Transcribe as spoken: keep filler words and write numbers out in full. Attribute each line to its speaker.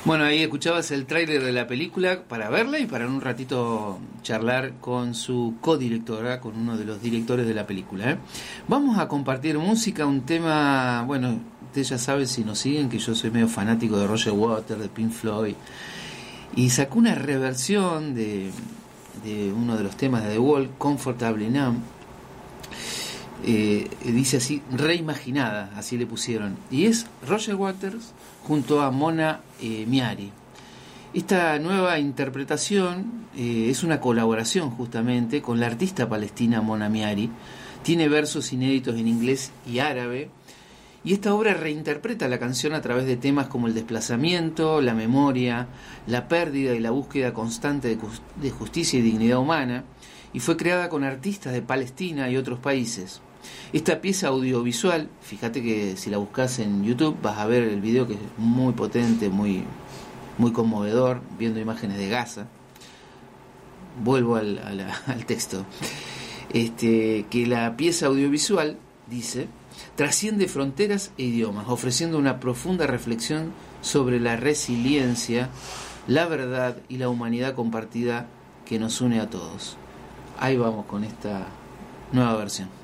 Speaker 1: Bueno, ahí escuchabas el tráiler de la película para verla y para en un ratito charlar con su codirectora, con uno de los directores de la película, ¿eh? Vamos a compartir música, un tema, bueno, ustedes ya saben si nos siguen que yo soy medio fanático de Roger Waters, de Pink Floyd, y sacó una reversión de, de uno de los temas de The Wall, Comfortably Numb. Eh, dice así, reimaginada, así le pusieron, y es Roger Waters junto a Mona eh, Miari. Esta nueva interpretación eh, es una colaboración justamente con la artista palestina Mona Miari, tiene versos inéditos en inglés y árabe, y esta obra reinterpreta la canción a través de temas como el desplazamiento, la memoria, la pérdida y la búsqueda constante de, de justicia y dignidad humana, y fue creada con artistas de Palestina y otros países. Esta pieza audiovisual, fíjate que si la buscas en YouTube vas a ver el video, que es muy potente, muy, muy conmovedor, viendo imágenes de Gaza. Vuelvo al, a la, al texto. Este, que la pieza audiovisual, dice, trasciende fronteras e idiomas, ofreciendo una profunda reflexión sobre la resiliencia, la verdad y la humanidad compartida que nos une a todos. Ahí vamos con esta nueva versión.